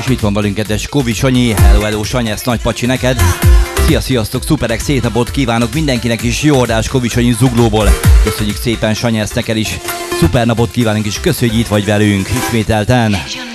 És itt van velünk kedves Kovi Sanyi. Hello, hello Sanyi, ezt nagy pacsi neked. Sziasztok, szuperek, szép napot kívánok mindenkinek is, jó adás Kovi Sanyi Zuglóból. Köszönjük szépen Sanyi, ezt neked is. Szuper napot kívánunk, és köszönjük, hogy itt vagy velünk ismételten.